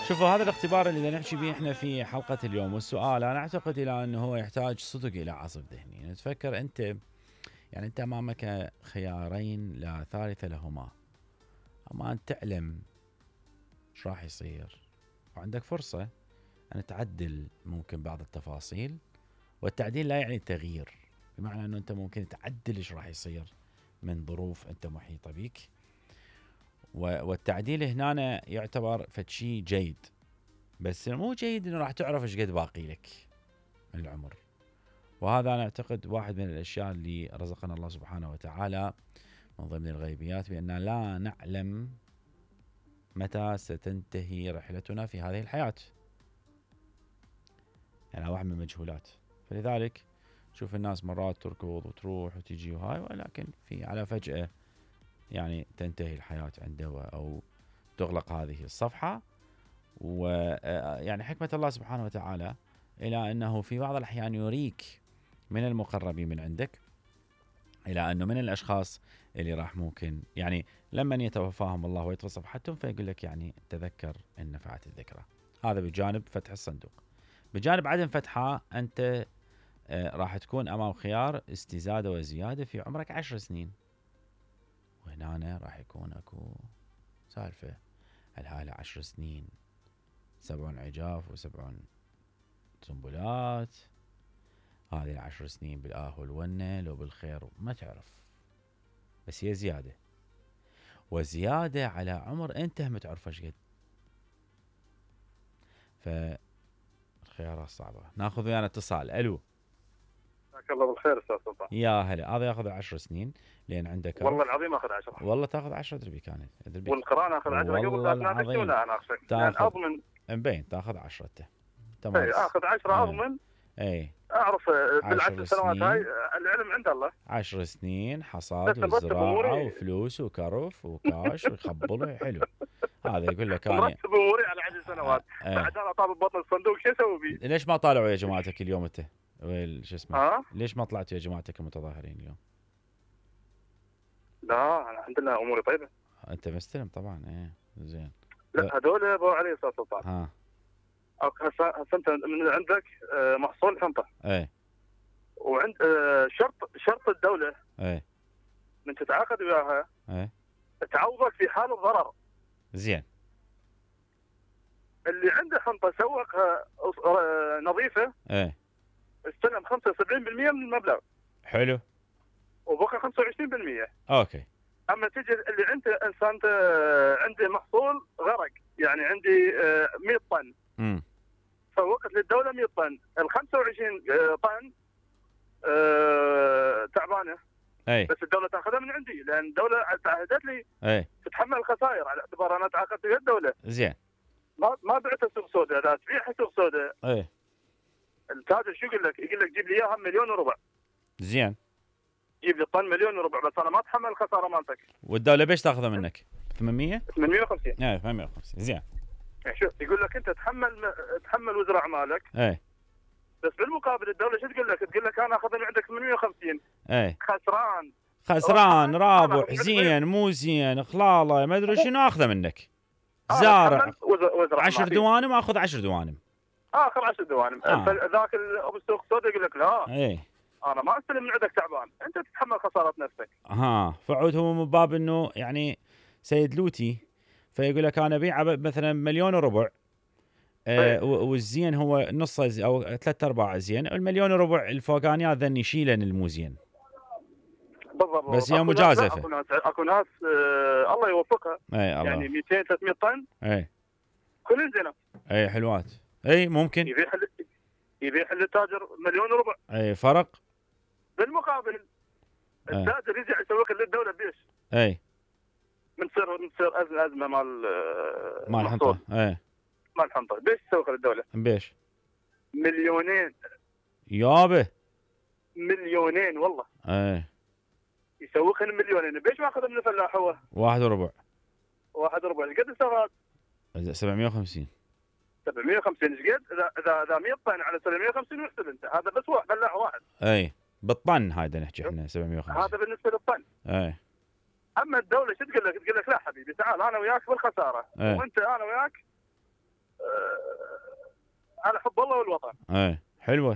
شوفوا، هذا الاختبار اللي بدنا نحكي به احنا في حلقة اليوم، والسؤال انا اعتقد الى انه هو يحتاج صدق الى عصف ذهني. نتفكر انت، يعني انت امامك خيارين لا ثالث لهما. اما ان تعلم ايش راح يصير، وعندك فرصة ان تعدل ممكن بعض التفاصيل، والتعديل لا يعني التغيير، بمعنى انه انت ممكن تعدل ايش راح يصير من ظروف انت محيطة بك، والتعديل هنا يعتبر فشي جيد، بس مو جيد انه راح تعرف ايش قد باقي لك من العمر. وهذا انا اعتقد واحد من الاشياء اللي رزقنا الله سبحانه وتعالى من ضمن الغيبيات، بأننا لا نعلم متى ستنتهي رحلتنا في هذه الحياة. يعني واحد من المجهولات. فلذلك شوف الناس مرات تركض وتروح وتجي وهاي، ولكن في على فجأة يعني تنتهي الحياة عنده أو تغلق هذه الصفحة. ويعني حكمة الله سبحانه وتعالى إلى أنه في بعض الأحيان يريك من المقربين من عندك، إلى أنه من الأشخاص اللي راح ممكن يعني لما يتوفاهم الله ويطفي صفحتهم فيقول لك يعني تذكر إن نفعت الذكرى. هذا بجانب فتح الصندوق. بجانب عدم فتحها، أنت راح تكون أمام خيار استزادة وزيادة في عمرك 10 سنين. وهنا راح يكون أكو سالفة، هل هاي 10 سنين 7 عجاف و7 سنبلات؟ هذه 10 سنين بالآه والونة لو بالخير ما تعرف، بس هي زيادة، وزيادة على عمر انت هم تعرف ايش قد. فالخيارات صعبة. ناخذ ويانا اتصال. الو، جزاك الله بالخير استاذ سلطان. يا هلا. هذا ياخذ 10 سنين لان عنده كرف. والله العظيم اخذ 10. والله تاخذ 10 ادري كانت والقران اخذ 10 قبل والله لا تناقشني العظيم ولا اناقشك لان تاخذ اضمن. مبين تاخذ 10 انت اي تماس. اخذ 10 اضمن. اي اعرف 10 بالعشر سنوات هاي سنين، العلم عند الله. 10 سنين حصاد بس نرتب وزراعة اموري. وفلوس وكرف وكاش ويخبله حلو. هذا يقول لك انا مرتب اموري على 10 سنوات. بعد انا طالب بطن الصندوق شو اسوي بيه؟ ليش ما طالعوا يا جماعتك اليوم انت؟ شو اسمه؟ ها؟ ليش ما طلعتوا يا جماعتك المتظاهرين اليوم؟ لا انا الحمد لله اموري طيبه. انت مستلم طبعا. ايه زين. لا هذول ابو علي استاذ سلطان. ها. هسه انت من عندك محصول حنطه. ايه. وعند شرط الدوله. ايه. من تتعاقد وياها. ايه. تعوضك في حال الضرر. زين. اللي عنده حنطه سوقها نظيفه. ايه. استلم 75% من المبلغ. حلو. وبقى 25%. اوكي. اما تجي اللي عنده انسان عنده محصول غرق، يعني عندي 100 طن. فوقت للدوله 100 طن، ال 25 طن تعبانه. اي. بس الدوله تاخذها من عندي لان الدوله تعهدت لي. اي. تتحمل الخسائر على اعتبار انا تعاقدت ويا الدوله. زين. ما بعتها سوق سوداء، لا تبيعها سوق سوداء. اي. التاجر شو يقول لك؟ يقول لك جيب لي اياها 1.4 مليون. زين. جيب لي طن 1.4 مليون، بس انا ما اتحمل الخساره مالتك. والدوله بيش تاخذها منك؟ 800؟ 850. ايه 850. زين. شوف يقول لك انت تحمل وزر اعمالك. ايه. بس بالمقابل الدوله شو تقول لك؟ تقول لك انا اخذ من عندك 850. ايه. خسران رابح زين مو زين اخلاله ما ادري شنو اخذه منك. زارع 10 دوانم اخذ 10 دوانم. اخر 10 دوانم. ذاك ابو السوق السوداء يقول لك لا. ايه. انا ما استلم من عندك تعبان، انت تتحمل خساره نفسك. فعود هو من باب انه يعني سيد لوتي، فيقول لك انا ابيعه مثلا 1.4 مليون. والزين هو نصه او 3/4 زين، 1.4 مليون الفوقانيات ذن يشيلن المو زين. بالضبط. بس هي مجازفه. اكو ناس الله يوفقها. اي الله. يعني 200 300 طن. اي. كلن زينه. اي حلوات. اي ممكن يبيع للتاجر 1.4 مليون. اي فرق. بالمقابل التاجر يرجع يسوق للدوله بيش. اي. من تصير ازمه مال الحنطه. اي. مال الحنطه بيش يسوق للدوله؟ بيش 2 مليون يابه. 2 مليون والله. اي. يسوقهن 2 مليون. بيش ما اخذ من الفلاح هو 1.4. 1.4 قد استفاد؟ 750. 750 ايش قد؟ اذا 100 طن على 750 واحسب انت، هذا بس واحد فلاح واحد. اي بالطن هذا نحكي احنا 750. هذا بالنسبه للطن. اي. اما الدوله شو تقول لك؟ تقول لك لا حبيبي تعال انا وياك بالخساره. وانت انا وياك على حب الله والوطن. حلوه.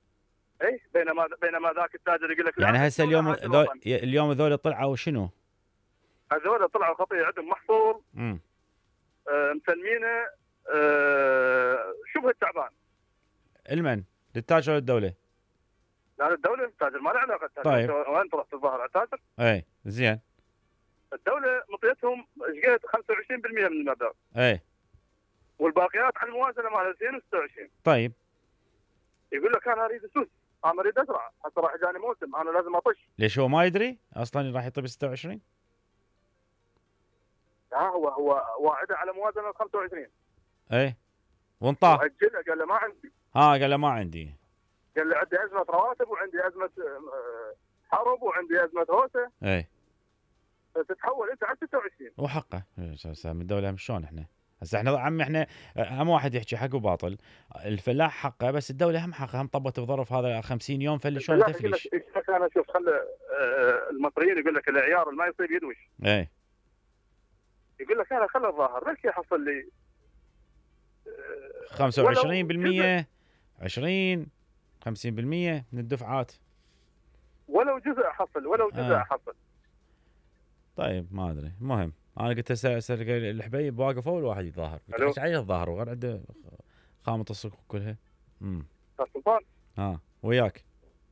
بينما ذاك التاجر يقول لك يعني هسه اليوم ذول طلعوا شنو؟ هذول طلعوا خطيه، عندهم محصول مسلمينه شبه التعبان. المن للتاجر ولا الدوله؟ لا الدوله، التاجر ما له علاقه. طيب وين رحت الظاهر على التاجر؟ زين. الدوله مطيتهم ايش قد 25% من المبلغ. والباقيات على الموازنه مال 2026. طيب يقول لك انا اريد اسوس، انا اريد ازرع، هسه راح جاني موسم انا لازم اطش. ليش هو ما يدري اصلا راح يطيب 26؟ هو واعده على موازنه 25. وانطاه. واجلها قال له ما عندي. قال له ما عندي. قال له عندي ازمه رواتب وعندي ازمه حرب وعندي ازمه هوسه. تتحول انت على 26. وحقه من الدوله. مش شلون احنا هسه احنا عمي، احنا هم واحد يحكي حق وباطل. الفلاح حقه، بس الدوله هم حقها، هم طبت بظرف هذا 50 يوم فلي شلون تفلش. انا شوف خلي المصريين يقول لك العيار ما يصيب يدوش. يقول لك انا خلي الظاهر بس يحصل لي 25% 20 50% من الدفعات، ولو جزء احصل احصل. طيب ما ادري. المهم انا قلت هسه الحبيب واقف اول واحد يتظاهر، ايش عليه الظاهر وغير عنده خامة السوق كلها. سلطان وياك.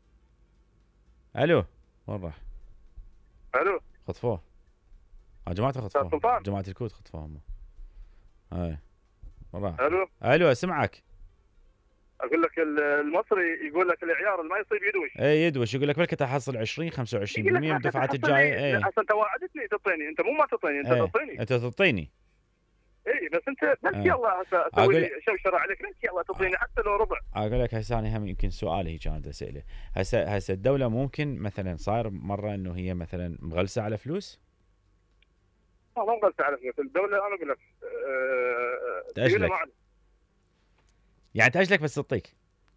الو وين راح؟ الو خطفوه جماعة، خطفوه جماعة الكوت، خطفوه هم. وين راح؟ الو اسمعك. اقول لك المصري يقول لك العيار ما يصيب يدوش. يدوش. يقول لك بلكي تحصل 20 25% من الدفعات الجايه. اصلا انت واعدتني تعطيني، انت مو ما تعطيني، انت تعطيني. انت تعطيني. بس انت بس يلا هسه اسوي لي شوشره عليك، بس يلا تعطيني حتى لو ربع. اقول لك هسه انا هم يمكن سؤالي كان اساله هسه الدوله ممكن مثلا صاير مره انه هي مثلا مغلسه على فلوس؟ ما مغلسه على فلوس الدوله. انا اقول لك تأجلك، يعني تأجلك بس تعطيك.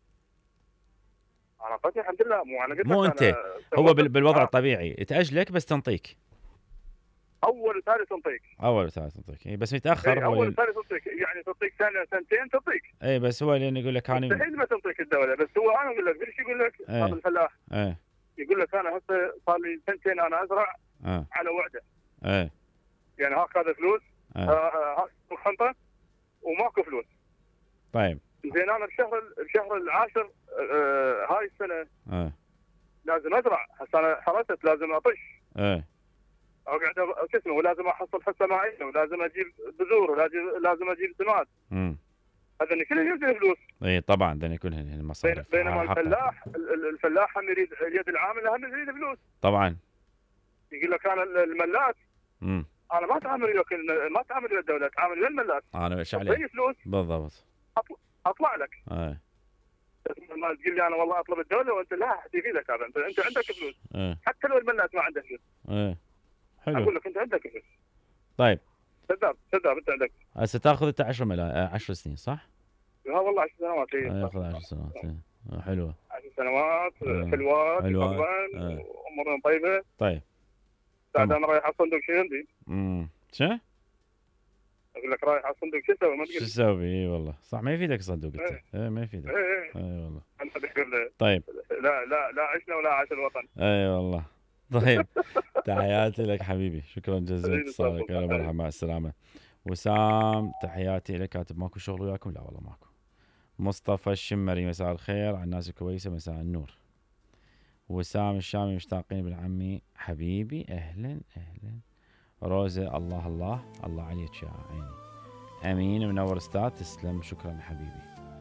انا قلت الحمد لله، مو انا قلت مو انت، هو بالوضع الطبيعي تأجلك بس تنطيك اول وثالث تنطيك. بس متاخر اول وثالث تنطيك، يعني تعطيك سنه سنتين تعطيك. بس هو لان يقول لك انا مستحيل ما تنطيك الدوله. بس هو انا اقول لك ليش يقول لك هذا الفلاح يقول لك انا هسه صار لي سنتين انا ازرع على وعده. يعني هاك هذا فلوس، هاك خنطه وماكو فلوس. طيب زين انا بشهر العاشر هاي السنه لازم ازرع. هسه انا حرست لازم اطش. اقعد اسمه، ولازم احصل حصه معينه، ولازم اجيب بذور، ولازم اجيب سماد. هذا كله يجيب فلوس. طبعا ذني كلهن المصاريف. بينما الفلاح هم يريد اليد العامله، هم يريد فلوس. طبعا يقول لك انا الملاك انا ما اتعامل وياك، ما اتعامل ويا الدوله، اتعامل ويا الملاك. انا ايش عليه؟ فلوس بالضبط اطلع لك. ما تقول لي انا والله اطلب الدوله وانت لا تفيدك. هذا انت عندك فلوس. حتى لو الملاك ما عنده فلوس. حلو. اقول لك انت عندك فلوس. طيب كذاب انت عندك. هسه تاخذ انت 10 سنين صح؟ لا والله 10 سنوات. ياخذ 10 سنوات. حلوه. 10 سنوات حلوات امورنا طيبه. طيب بعد انا رايح على الصندوق شو عندي؟ شو؟ اقول لك رايح على الصندوق شو اسوي؟ ما تقول شو تسوي؟ والله صح ما يفيدك الصندوق انت. ما يفيدك. والله. انت تقول طيب لا عشنا ولا عاش الوطن. والله. طيب تحياتي لك حبيبي، شكرا جزيلا اتصالك. يا مرحبا، مع السلامه. وسام تحياتي لك، كاتب ماكو شغل وياكم؟ لا والله ماكو. مصطفى الشمري مساء الخير على الناس الكويسه، مساء النور. وسام الشامي مشتاقين بالعمي حبيبي، اهلا. روزة الله عليك يا عيني. امين منور استاذ، تسلم شكرا حبيبي.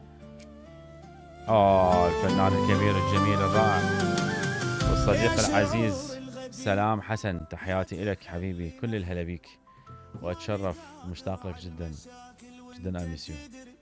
الفنان الكبير الجميل الرائع والصديق العزيز سلام حسن، تحياتي لك حبيبي، كل الهلا بيك واتشرف، مشتاق لك جدا جدا. I miss you.